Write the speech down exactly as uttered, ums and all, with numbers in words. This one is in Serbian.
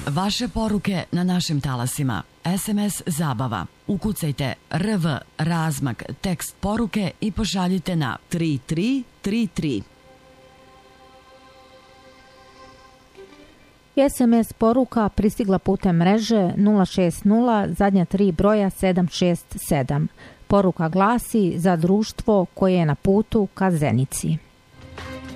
Vaše poruke na našim talasima. es em es Zabava. Ukucajte R V razmak tekst poruke i pošaljite na tri tri tri tri. es em es poruka pristigla putem mreže nula šest nula zadnja tri broja sedam šest sedam. Poruka glasi: za društvo koje je na putu ka Zenici.